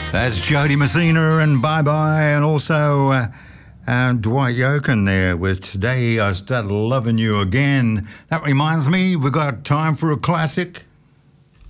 That's Jody Messina and Bye Bye, and also Dwight Yoakam there with Today I Started Loving You Again. That reminds me, we've got time for a classic.